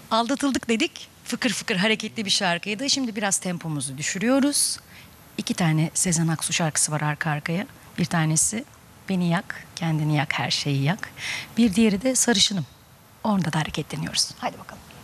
Aldatıldık dedik. Fıkır fıkır hareketli bir şarkıydı. Şimdi biraz tempomuzu düşürüyoruz. 2 tane Sezen Aksu şarkısı var arka arkaya. Bir tanesi Beni Yak, Kendini Yak, Her Şeyi Yak. Bir diğeri de Sarışınım. Orada da hareketleniyoruz. Hadi bakalım.